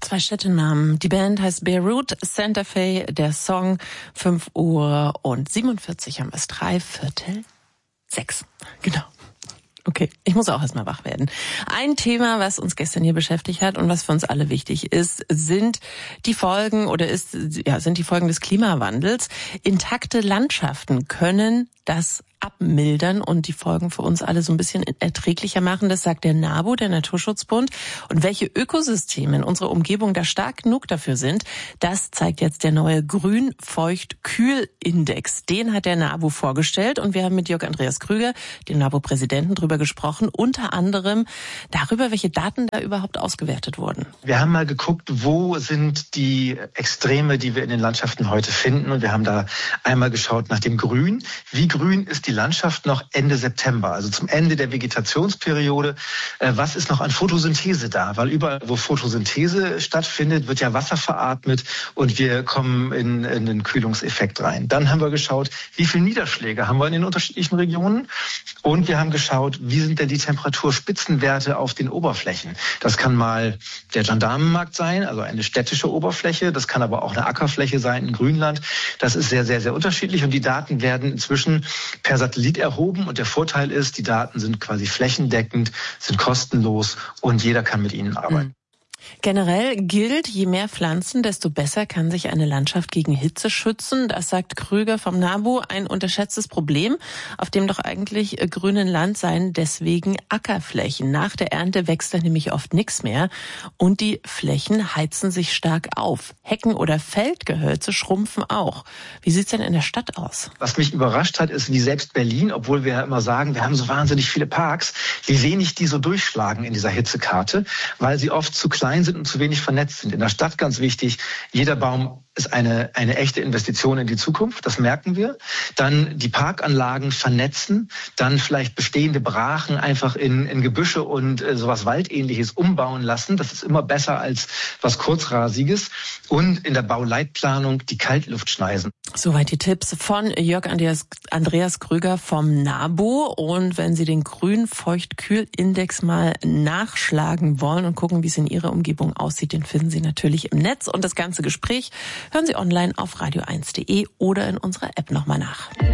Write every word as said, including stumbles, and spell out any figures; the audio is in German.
Zwei Städtenamen. Die Band heißt Beirut, Santa Fe, der Song fünf Uhr und siebenundvierzig haben wir es. Drei Viertel sechs. Genau. Okay, ich muss auch erstmal wach werden. Ein Thema, was uns gestern hier beschäftigt hat und was für uns alle wichtig ist, sind die Folgen oder ist ja sind die Folgen des Klimawandels. Intakte Landschaften können das abmildern und die Folgen für uns alle so ein bisschen erträglicher machen. Das sagt der NABU, der Naturschutzbund. Und welche Ökosysteme in unserer Umgebung da stark genug dafür sind, das zeigt jetzt der neue Grün-Feucht-Kühl-Index. Den hat der NABU vorgestellt und wir haben mit Jörg Andreas Krüger, dem NABU-Präsidenten, drüber gesprochen. Unter anderem darüber, welche Daten da überhaupt ausgewertet wurden. Wir haben mal geguckt, wo sind die Extreme, die wir in den Landschaften heute finden. Und wir haben da einmal geschaut nach dem Grün. Wie grün ist die Landschaft noch Ende September, also zum Ende der Vegetationsperiode? Was ist noch an Photosynthese da? Weil überall, wo Photosynthese stattfindet, wird ja Wasser veratmet und wir kommen in, in den Kühlungseffekt rein. Dann haben wir geschaut, wie viele Niederschläge haben wir in den unterschiedlichen Regionen? Und wir haben geschaut, wie sind denn die Temperaturspitzenwerte auf den Oberflächen? Das kann mal der Gendarmenmarkt sein, also eine städtische Oberfläche. Das kann aber auch eine Ackerfläche sein in Grünland. Das ist sehr, sehr, sehr unterschiedlich und die Daten werden inzwischen per Satellit erhoben und der Vorteil ist, die Daten sind quasi flächendeckend, sind kostenlos und jeder kann mit ihnen arbeiten. Generell gilt, je mehr Pflanzen, desto besser kann sich eine Landschaft gegen Hitze schützen. Das sagt Krüger vom NABU, ein unterschätztes Problem. Auf dem doch eigentlich grünen Land seien deswegen Ackerflächen. Nach der Ernte wächst da nämlich oft nichts mehr und die Flächen heizen sich stark auf. Hecken oder Feldgehölze schrumpfen auch. Wie sieht's denn in der Stadt aus? Was mich überrascht hat, ist, wie selbst Berlin, obwohl wir ja immer sagen, wir haben so wahnsinnig viele Parks, wie wenig die so durchschlagen in dieser Hitzekarte, weil sie oft zu klein sind und zu wenig vernetzt sind. In der Stadt ganz wichtig, jeder Baum ist eine, eine echte Investition in die Zukunft, das merken wir. Dann die Parkanlagen vernetzen, dann vielleicht bestehende Brachen einfach in, in Gebüsche und äh, sowas Waldähnliches umbauen lassen. Das ist immer besser als was Kurzrasiges. Und in der Bauleitplanung die Kaltluftschneisen. Soweit die Tipps von Jörg Andreas, Andreas Krüger vom NABU. Und wenn Sie den Grün-Feucht-Kühl-Index mal nachschlagen wollen und gucken, wie es in Ihrer Umgebung aussieht, den finden Sie natürlich im Netz. Und das ganze Gespräch hören Sie online auf radio eins punkt de oder in unserer App nochmal nach.